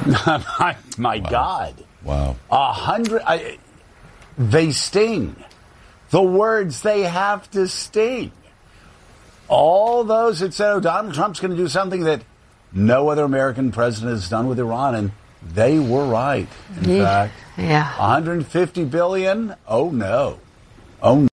My God. Wow. 100. They sting. The words, they have to sting. All those that said, Donald Trump's going to do something that no other American president has done with Iran, and they were right. In fact, yeah. 150 billion? Oh, no. Oh, no.